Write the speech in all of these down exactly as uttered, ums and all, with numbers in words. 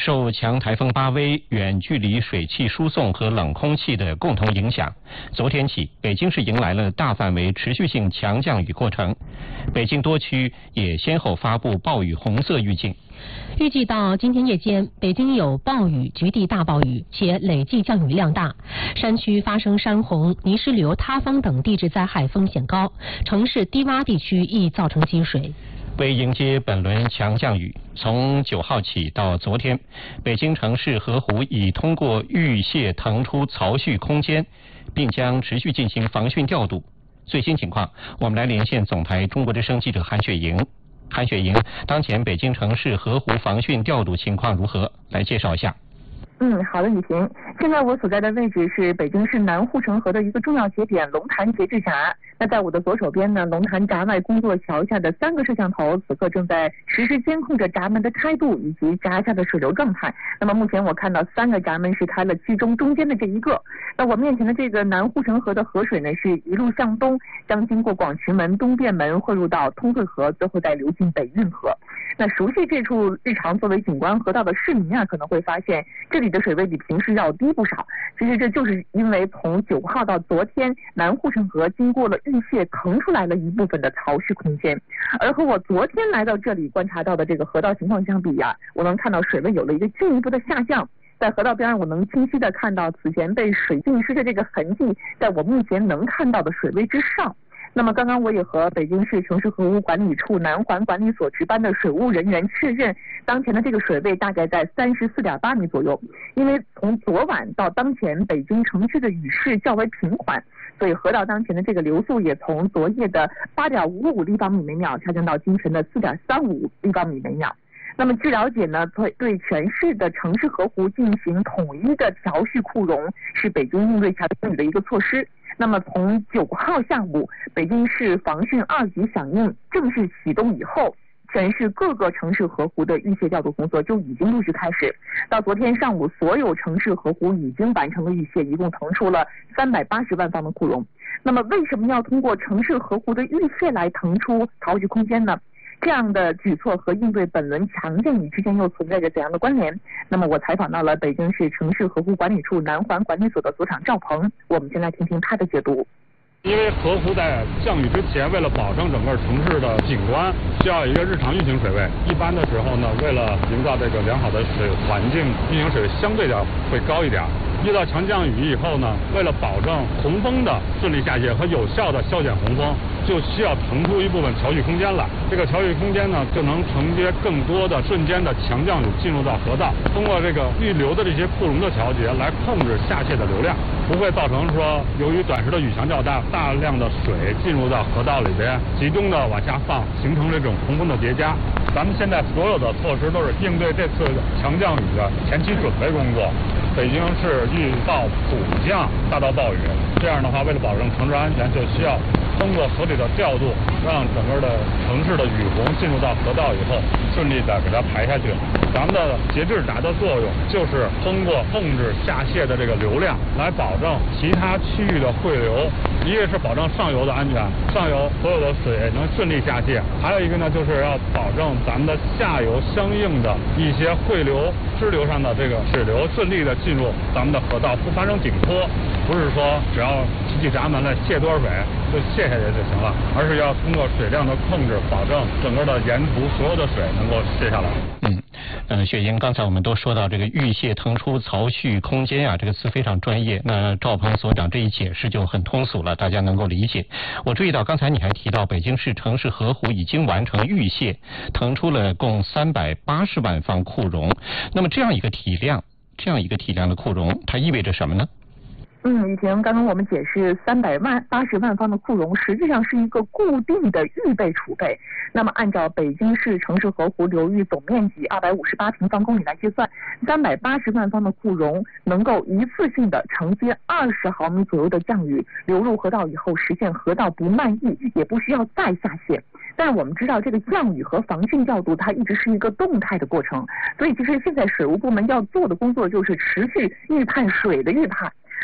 受强台风巴威远距离水汽输送和冷空气的共同影响，昨天起，北京市迎来了大范围持续性强降雨过程。北京多区也先后发布暴雨红色预警。 预计到今天夜间，北京有暴雨、局地大暴雨，且累计降雨量大，山区发生山洪、泥石流塌方等地质灾害风险高，城市低洼地区易造成积水。 为迎接本轮强降雨，从九号起到昨天，北京城市河湖已通过预泄腾出槽蓄空间，并将持续进行防汛调度。最新情况，我们来连线总台中国之声记者韩雪莹。韩雪莹，当前北京城市河湖防汛调度情况如何？来介绍一下。 嗯，好的，雨婷。现在我所在的位置是北京市南护城河的一个重要节点龙潭节制闸。那在我的左手边呢，龙潭闸外工作桥下的三个摄像头此刻正在实时监控着闸门的开度以及闸下的水流状态。那么目前我看到三个闸门是开了，其中中间的这一个。那我面前的这个南护城河的河水呢，是一路向东，将经过广渠门、东便门汇入到通惠河，最后再流进北运河。那熟悉这处日常作为景观河道的市民啊，可能会发现这里的水位比平时要低不少。其实这就是因为从九号到昨天，南护城河经过了预泄，腾出来了一部分的槽蓄空间。而和我昨天来到这里观察到的这个河道情况相比啊，我能看到水位有了一个进一步的下降。在河道边上，我能清晰的看到此前被水浸湿的这个痕迹，在我目前能看到的水位之上。那么刚刚我也和北京市城市河污管理处南环管理所值班的水务人员确认，当前的这个水位大概在三十四点八米左右。因为从昨晚到当前，北京城区的雨势较为平缓，所以河道当前的这个流速也从昨夜的八点五五立方米每秒下降到今晨的四点三五立方米每秒。那么据了解呢，对对全市的城市河湖进行统一的调蓄库容，是北京应对强降雨的一个措施。那么从九号下午，北京市防汛二级响应正式启动以后，全市各个城市河湖的预泄调度工作就已经陆续开始。到昨天上午，所有城市河湖已经完成了预泄，一共腾出了三百八十万方的库容。那么为什么要通过城市河湖的预泄来腾出槽蓄空间呢？这样的举措和应对本轮强降雨之间又存在着怎样的关联？那么我采访到了北京市城市河湖管理处南环管理所的所长赵鹏，我们先来听听他的解读。 因为河湖在降雨之前，为了保证整个城市的景观，需要一个日常运行水位。一般的时候呢，为了营造这个良好的水环境，运行水位相对的会高一点。遇到强降雨以后呢，为了保证洪峰的顺利下泄和有效的消减洪峰，就需要腾出一部分槽蓄空间来。这个槽蓄空间呢，就能承接更多的瞬间的强降雨进入到河道，通过这个预流的这些库容的调节来控制下泄的流量，不会造成说由于短时的雨强较大，大量的水进入到河道里边，集中的往下放，形成这种洪峰的叠加。咱们现在所有的措施都是应对这次强降雨的前期准备工作。北京市预报普降大到暴雨，这样的话，为了保证城市安全，就需要通过合理的调度，让整个的城市的雨洪进入到河道以后，顺利的给它排下去。咱们的节制闸的作用就是通过控制下泄的这个流量，来保证其他区域的汇流。一个是保证上游的安全，上游所有的水能顺利下泄；还有一个呢，就是要保证咱们的下游相应的一些汇流、支流上的这个水流顺利的进入咱们的河道，不发生顶坡。不是说只要提起闸门来泄多少水就泄下去就行了，而是要通过水量的控制，保证整个的沿途所有的水能够泄下来。 嗯，呃，雪莹，刚才我们都说到这个预泄腾出槽蓄空间啊，这个词非常专业。那赵鹏所长这一解释就很通俗了，大家能够理解。我注意到刚才你还提到，北京市城市河湖已经完成预泄，腾出了共三百八十万方库容。那么这样一个体量，这样一个体量的库容，它意味着什么呢？ 嗯，雨婷，刚刚我们解释三百万八十万方的库容，实际上是一个固定的预备储备。那么按照北京市城市河湖流域总面积二百五十八平方公里来计算，三百八十万方的库容能够一次性的承接二十毫米左右的降雨流入河道以后，实现河道不漫溢，也不需要再下泄。但是我们知道，这个降雨和防汛调度它一直是一个动态的过程，所以其实现在水务部门要做的工作就是持续预判水的预判。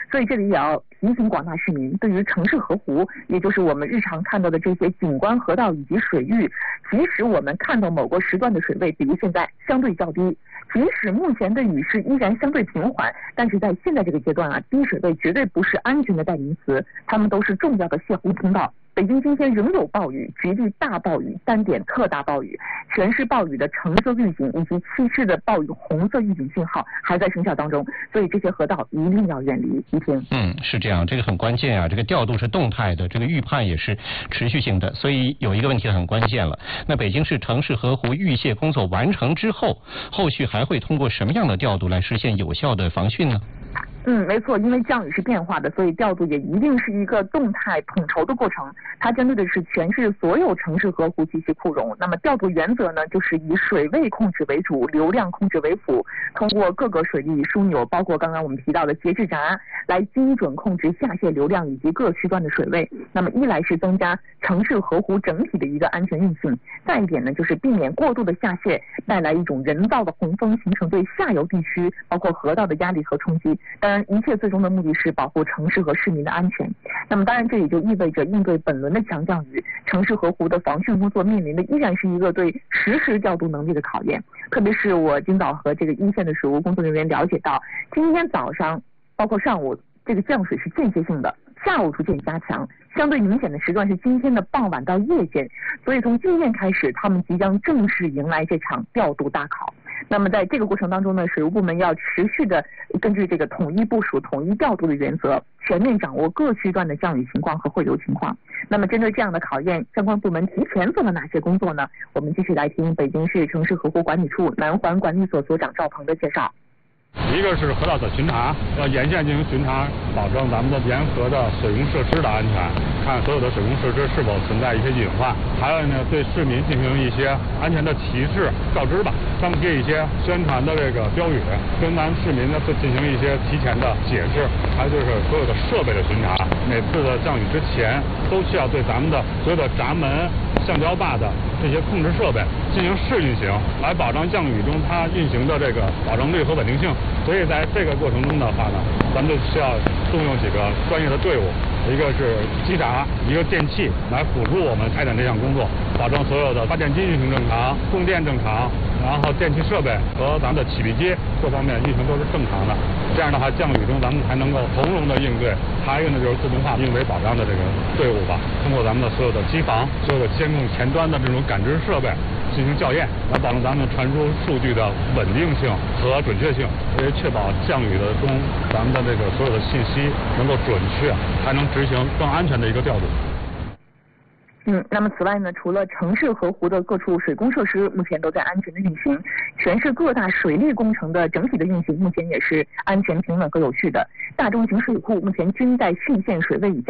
所以这里也要提醒广大市民，对于城市河湖，也就是我们日常看到的这些景观河道以及水域，即使我们看到某个时段的水位，比如现在相对较低，即使目前的雨势依然相对平缓，但是在现在这个阶段啊，低水位绝对不是安全的代名词，它们都是重要的泄洪通道。北京今天仍有暴雨，局地大暴雨、单点特大暴雨，全市暴雨的橙色预警以及七市的暴雨红色预警信号还在生效当中，所以这些河道一定要远离。一听， 嗯，是这样，这个很关键啊，这个调度是动态的，这个预判也是持续性的，所以有一个问题很关键了。那北京市城市河湖预泄工作完成之后，后续还会通过什么样的调度来实现有效的防汛呢？ 嗯，没错，因为降雨是变化的，所以调度也一定是一个动态统筹的过程。它针对的是全市所有城市河湖及其库容。那么调度原则呢，就是以水位控制为主，流量控制为辅，通过各个水利枢纽，包括刚刚我们提到的节制闸，来精准控制下泄流量以及各区段的水位。那么一来是增加城市河湖整体的一个安全运行，再一点呢，就是避免过度的下泄带来一种人造的洪峰，形成对下游地区包括河道的压力和冲击。当然，一切最终的目的是保护城市和市民的安全。那么当然，这也就意味着应对本轮的强降雨，城市河湖的防汛工作面临的依然是一个对实时调度能力的考验。特别是我今早和这个一线的水务工作人员了解到，今天早上包括上午这个降水是间歇性的，下午逐渐加强，相对明显的时段是今天的傍晚到夜间，所以从今天开始，他们即将正式迎来这场调度大考。那么在这个过程当中呢，水务部门要持续的根据这个统一部署、统一调度的原则，全面掌握各区段的降雨情况和汇流情况。那么针对这样的考验，相关部门提前做了哪些工作呢？我们继续来听北京市城市河湖管理处南环管理所所长赵鹏的介绍。 一个是河道的巡查，要沿线进行巡查，保证咱们的沿河的水工设施的安全，看所有的水工设施是否存在一些隐患。还有呢，对市民进行一些安全的提示告知吧，张贴一些宣传的这个标语，跟咱们市民呢进行一些提前的解释。还有就是所有的设备的巡查，每次的降雨之前都需要对咱们的所有的闸门、橡胶坝的这些控制设备进行试运行，来保障降雨中它运行的这个保证率和稳定性。所以在这个过程中的话呢，咱们就需要动用几个专业的队伍，一个是机闸，一个电气，来辅助我们开展这项工作，保证所有的发电机运行正常，供电正常，然后电气设备和咱们的起闭机各方面运行都是正常的。这样的话，降雨中咱们才能够从容的应对。还有一个呢，就是自动化应急保障的这个队伍吧，通过咱们的所有的机房、所有的监控前端的这种感知设备进行校验，来保证咱们传输数据的稳定性和准确性，也确保降雨的中咱们的这个所有的信息能够准确，才能执行更安全的一个调度。 嗯，那么此外呢，除了城市河湖的各处水工设施目前都在安全的运行，全市各大水利工程的整体的运行目前也是安全、平稳和有序的。大中型水库目前均在汛限水位以下。